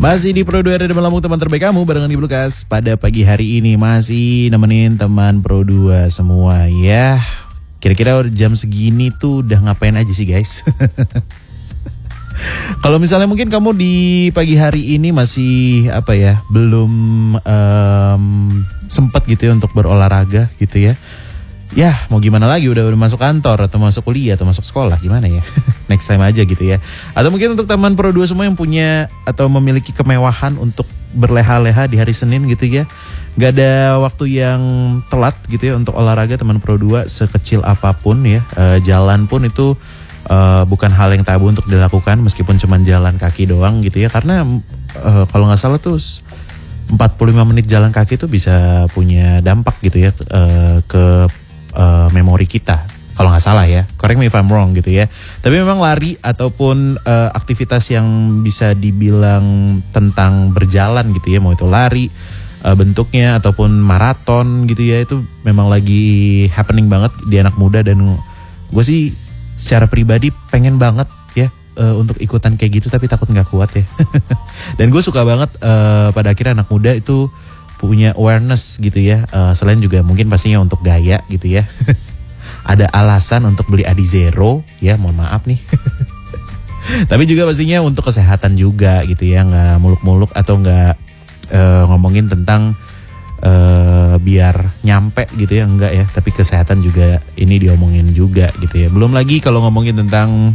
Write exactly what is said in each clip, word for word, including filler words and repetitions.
Masih di Pro dua R Demen Lampung, teman terbaik kamu barengan Ibu Lukas. Pada pagi hari ini masih nemenin teman Pro dua semua ya. Kira-kira jam segini tuh udah ngapain aja sih guys? Kalau misalnya mungkin kamu di pagi hari ini masih apa ya, belum um, sempat gitu ya untuk berolahraga gitu ya. Ya mau gimana lagi, udah, udah masuk kantor atau masuk kuliah atau masuk sekolah, gimana ya. Next time aja gitu ya. Atau mungkin untuk teman Pro dua semua yang punya atau memiliki kemewahan untuk berleha-leha di hari Senin gitu ya. Gak ada waktu yang telat gitu ya untuk olahraga teman Pro dua, sekecil apapun ya. E, jalan pun itu e, bukan hal yang tabu untuk dilakukan meskipun cuma jalan kaki doang gitu ya. Karena e, kalau gak salah tuh empat puluh lima menit jalan kaki tuh bisa punya dampak gitu ya e, ke Uh, memori kita, kalau nggak salah ya, correct me if I'm wrong gitu ya. Tapi memang lari ataupun uh, aktivitas yang bisa dibilang tentang berjalan gitu ya, mau itu lari uh, bentuknya ataupun maraton gitu ya, itu memang lagi happening banget di anak muda. Dan gue sih secara pribadi pengen banget ya uh, untuk ikutan kayak gitu, tapi takut nggak kuat ya. Dan gue suka banget uh, pada akhirnya anak muda itu punya awareness gitu ya, uh, selain juga mungkin pastinya untuk gaya gitu ya. Ada alasan untuk beli Adizero ya, mohon maaf nih. Tapi juga pastinya untuk kesehatan juga gitu ya, nggak muluk-muluk atau nggak uh, ngomongin tentang uh, biar nyampe gitu ya, enggak ya. Tapi kesehatan juga ini diomongin juga gitu ya. Belum lagi kalau ngomongin tentang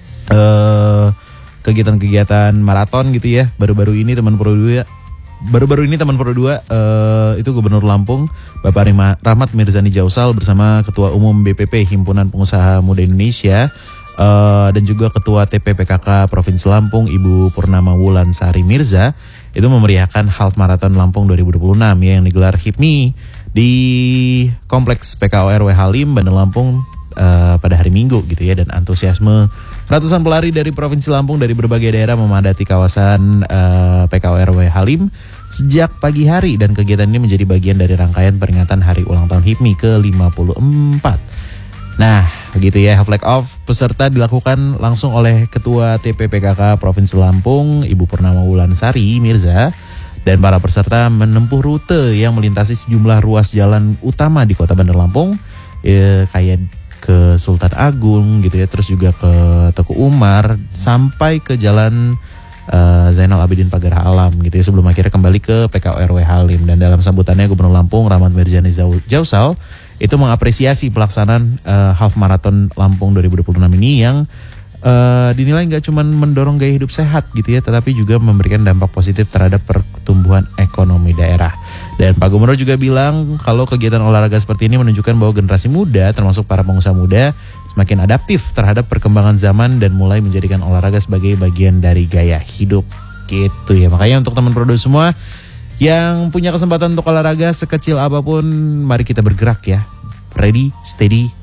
uh, kegiatan-kegiatan maraton gitu ya. Baru-baru ini teman Pro dua Baru-baru ini teman Pro dua uh, itu Gubernur Lampung Bapak Rima, Rahmat Mirzani Jausal bersama Ketua Umum B P P Himpunan Pengusaha Muda Indonesia uh, dan juga Ketua T P P K K Provinsi Lampung Ibu Purnama Wulansari Mirza itu memeriahkan Half Marathon Lampung dua ribu dua puluh enam ya, yang digelar H I P M I di Kompleks P K O R W Halim, Bandar Lampung uh, pada hari Minggu gitu ya. Dan antusiasme ratusan pelari dari Provinsi Lampung dari berbagai daerah memadati kawasan uh, P K O R W Halim sejak pagi hari, dan kegiatan ini menjadi bagian dari rangkaian peringatan hari ulang tahun H I P M I ke lima puluh empat. Nah, begitu ya, flag off peserta dilakukan langsung oleh Ketua T P P K K Provinsi Lampung Ibu Purnama Wulansari Mirza, dan para peserta menempuh rute yang melintasi sejumlah ruas jalan utama di Kota Bandar Lampung ya, kayak ke Sultan Agung gitu ya, terus juga ke Teku Umar sampai ke Jalan uh, Zainal Abidin Pagar Alam gitu ya, sebelum akhirnya kembali ke P K O R W Halim. Dan dalam sambutannya Gubernur Lampung Rahmat Mirzani Jausal itu mengapresiasi pelaksanaan uh, Half Marathon Lampung dua ribu dua puluh enam ini yang uh, dinilai nggak cuma mendorong gaya hidup sehat gitu ya, tetapi juga memberikan dampak positif terhadap pertumbuhan ekonomi daerah. Dan Pak Gubernur juga bilang kalau kegiatan olahraga seperti ini menunjukkan bahwa generasi muda termasuk para pengusaha muda semakin adaptif terhadap perkembangan zaman dan mulai menjadikan olahraga sebagai bagian dari gaya hidup gitu ya. Makanya untuk teman Pro dua semua yang punya kesempatan untuk olahraga sekecil apapun, mari kita bergerak ya. Ready, steady,